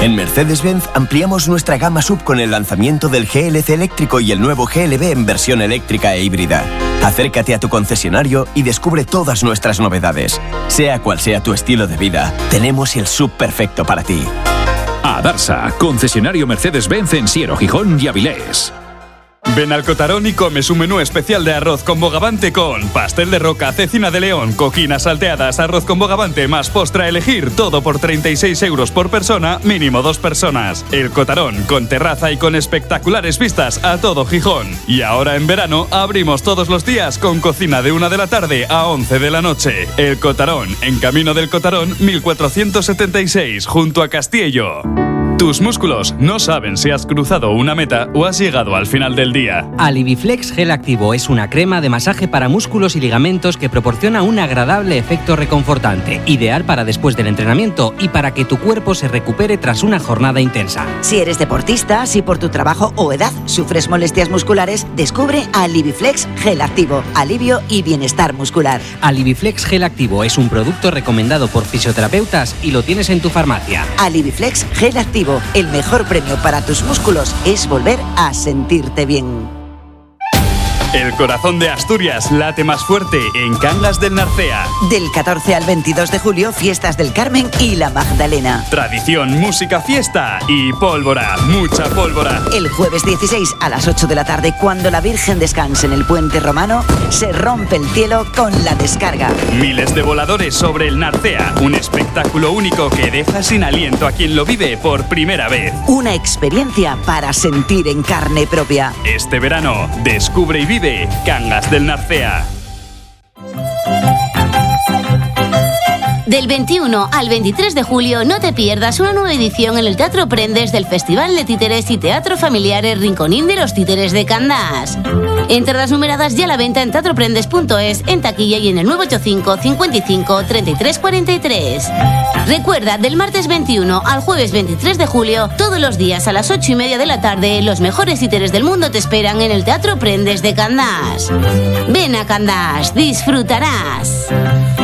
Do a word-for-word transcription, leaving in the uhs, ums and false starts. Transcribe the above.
En Mercedes-Benz ampliamos nuestra gama sub con el lanzamiento del G L C eléctrico y el nuevo G L B en versión eléctrica e híbrida. Acércate a tu concesionario y descubre todas nuestras novedades. Sea cual sea tu estilo de vida, tenemos el sub perfecto para ti. Adarsa, concesionario Mercedes-Benz en Siero, Gijón y Avilés. Ven al Cotarón y come su menú especial de arroz con bogavante con pastel de roca, cecina de león, coquinas salteadas, arroz con bogavante más postre a elegir, todo por treinta y seis euros por persona, mínimo dos personas. El Cotarón, con terraza y con espectaculares vistas a todo Gijón. Y ahora en verano abrimos todos los días con cocina de una de la tarde a once de la noche. El Cotarón, en Camino del Cotarón mil cuatrocientos setenta y seis, junto a Castillo. Tus músculos no saben si has cruzado una meta o has llegado al final del día. Aliviflex Gel Activo es una crema de masaje para músculos y ligamentos que proporciona un agradable efecto reconfortante, ideal para después del entrenamiento y para que tu cuerpo se recupere tras una jornada intensa. Si eres deportista, si por tu trabajo o edad sufres molestias musculares, descubre Aliviflex Gel Activo, alivio y bienestar muscular. Aliviflex Gel Activo es un producto recomendado por fisioterapeutas y lo tienes en tu farmacia. Aliviflex Gel Activo. El mejor premio para tus músculos es volver a sentirte bien. El corazón de Asturias late más fuerte en Cangas del Narcea. Del catorce al veintidós de julio, fiestas del Carmen y la Magdalena. Tradición, música, fiesta y pólvora, mucha pólvora. El jueves dieciséis a las ocho de la tarde, cuando la Virgen descanse en el Puente Romano, se rompe el cielo con la descarga. Miles de voladores sobre el Narcea, un espectáculo único que deja sin aliento a quien lo vive por primera vez. Una experiencia para sentir en carne propia. Este verano, descubre y vive Cangas del Narcea. Del veintiuno al veintitrés de julio no te pierdas una nueva edición en el Teatro Prendes del Festival de Títeres y Teatro Familiares Rinconín de los Títeres de Candás. Entradas numeradas ya a la venta en teatro prendes punto es, en taquilla y en el nueve ocho cinco, cincuenta y cinco, treinta y tres cuarenta y tres. Recuerda, del martes veintiuno al jueves veintitrés de julio, todos los días a las ocho y media de la tarde, los mejores títeres del mundo te esperan en el Teatro Prendes de Candás. Ven a Candás, disfrutarás.